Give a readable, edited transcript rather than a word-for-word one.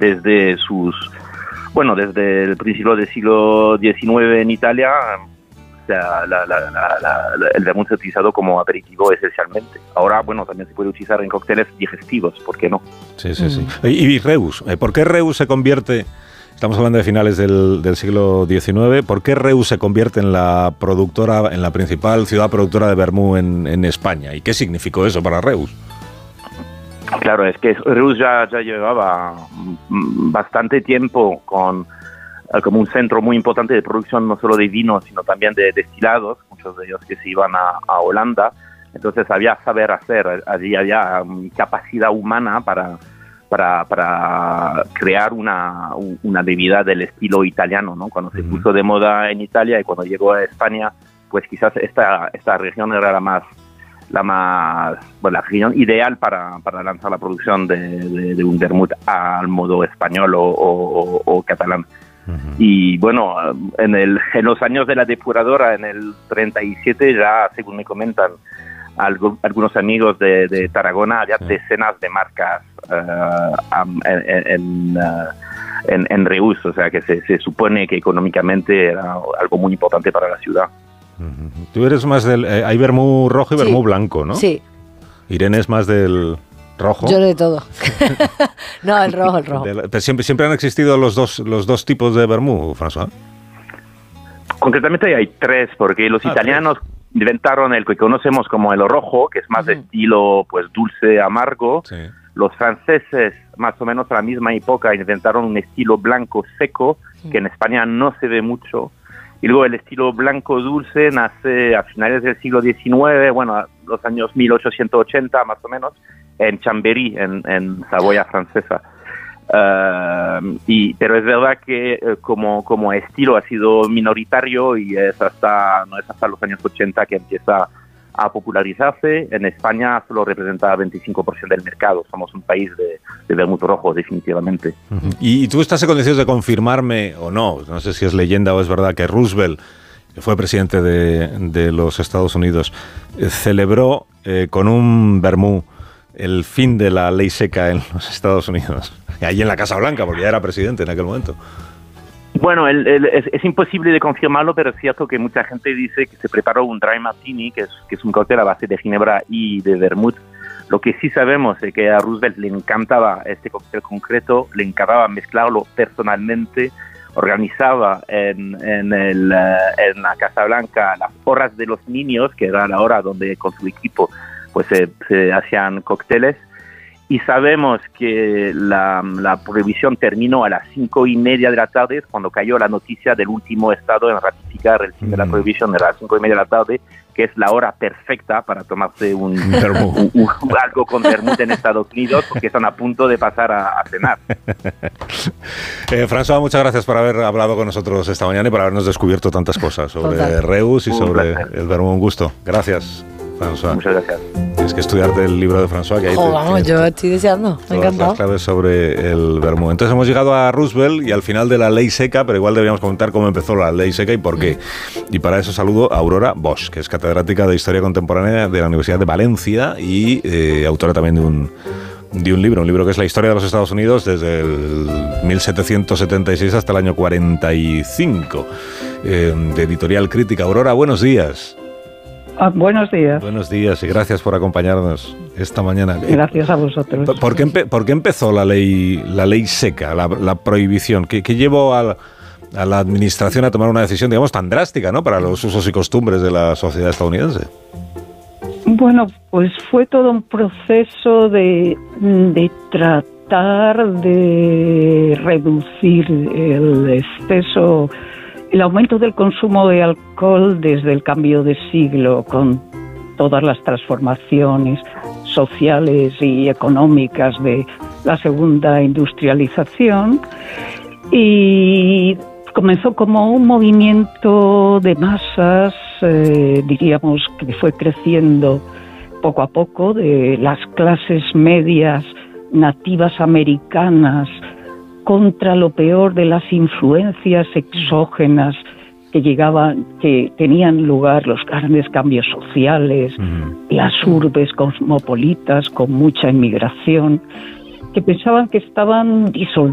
desde el principio del siglo XIX en Italia. O sea, el vermut se ha utilizado como aperitivo esencialmente. Ahora, bueno, también se puede utilizar en cócteles digestivos, ¿por qué no? Sí. Y Reus, ¿por qué Reus se convierte, estamos hablando de finales del siglo XIX, ¿por qué Reus se convierte en la principal ciudad productora de vermú en España? ¿Y qué significó eso para Reus? Claro, es que Reus ya llevaba bastante tiempo como un centro muy importante de producción no solo de vinos, sino también de destilados, muchos de ellos que se iban a Holanda. Entonces había saber hacer, allí había capacidad humana para crear una bebida del estilo italiano, ¿no? Cuando se puso de moda en Italia y cuando llegó a España, pues quizás esta región era la región ideal para lanzar la producción de un vermut al modo español o catalán. Y bueno, en los años de la depuradora, en el 37, ya según me comentan algunos amigos de Tarragona, había decenas de marcas en Reus, o sea que se supone que económicamente era algo muy importante para la ciudad. Tú eres más hay vermú rojo y vermú blanco, ¿no? Sí. Irene es más del rojo. Yo de todo. No, el rojo. Pero siempre han existido los dos tipos de vermú, François. Concretamente hay tres, porque los italianos inventaron el que conocemos como el rojo, que es más de estilo pues dulce, amargo. Sí. Los franceses, más o menos a la misma época, inventaron un estilo blanco seco, que en España no se ve mucho. Y luego el estilo blanco dulce nace a finales del siglo XIX, bueno, los años 1880 más o menos, en Chambéry, en Saboya francesa. Pero es verdad que como estilo ha sido minoritario y no es hasta los años 80 que empieza a popularizarse. En España solo representa 25% del mercado. Somos un país de vermut rojo, definitivamente. ¿Y tú estás en condiciones de confirmarme o no? No sé si es leyenda o es verdad que Roosevelt, que fue presidente de los Estados Unidos, celebró con un vermú el fin de la ley seca en los Estados Unidos, ahí en la Casa Blanca, porque ya era presidente en aquel momento. Bueno, es imposible de confirmarlo, pero es cierto que mucha gente dice que se preparó un dry martini, que es un cóctel a base de ginebra y de vermut. Lo que sí sabemos es que a Roosevelt le encantaba este cóctel concreto, le encantaba mezclarlo personalmente, organizaba en la Casa Blanca las horas de los niños, que era la hora donde con su equipo pues se hacían cócteles, y sabemos que la prohibición terminó a las 5:30 de la tarde, cuando cayó la noticia del último estado en ratificar el fin de la prohibición, era las 5:30 de la tarde, que es la hora perfecta para tomarse algo con vermut en Estados Unidos, porque están a punto de pasar a cenar. François, muchas gracias por haber hablado con nosotros esta mañana y por habernos descubierto tantas cosas sobre Reus y sobre el vermut. Un gusto. Gracias, François. Muchas gracias. Tienes que estudiarte el libro de François. Que ahí vamos, yo estoy deseando. Me ha encantado. Las claves sobre el vermut. Entonces hemos llegado a Roosevelt y al final de la ley seca, pero igual deberíamos comentar cómo empezó la ley seca y por qué. Y para eso saludo a Aurora Bosch, que es catedrática de Historia Contemporánea de la Universidad de Valencia y autora también de un libro que es la historia de los Estados Unidos desde el 1776 hasta el año 45, de Editorial Crítica. Aurora, buenos días. Buenos días. Buenos días y gracias por acompañarnos esta mañana. Gracias a vosotros. ¿Por qué empezó la ley seca, la prohibición? ¿Qué llevó a la administración a tomar una decisión, digamos, tan drástica, ¿no?, para los usos y costumbres de la sociedad estadounidense? Bueno, pues fue todo un proceso de tratar de reducir el exceso, el aumento del consumo de alcohol desde el cambio de siglo, con todas las transformaciones sociales y económicas de la segunda industrialización, y comenzó como un movimiento de masas, diríamos que fue creciendo poco a poco, de las clases medias nativas americanas contra lo peor de las influencias exógenas que tenían lugar, los grandes cambios sociales, las urbes cosmopolitas con mucha inmigración, que pensaban que estaban disolviendo